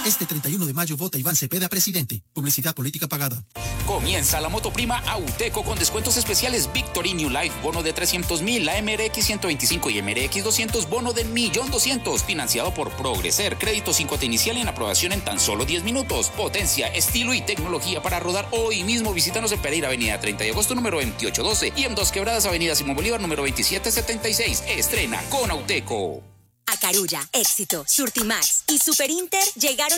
Este 31 de mayo vota Iván Cepeda presidente. Publicidad política pagada. Comienza la motoprima Auteco con descuentos especiales Victory New Life, bono de 300,000, la MRX 125 y MRX 200, bono de 1.200.000, financiado por Progreser, crédito sin cuota inicial y en aprobación en tan solo 10 minutos. Potencia, estilo y tecnología para rodar hoy mismo. Visítanos en Pereira, avenida 30 de agosto, número 2812 y en Dos Quebradas, avenida Simón Bolívar, número 2776. Estrena con Auteco. A Carulla, Éxito, Surtimax y Super Inter llegaron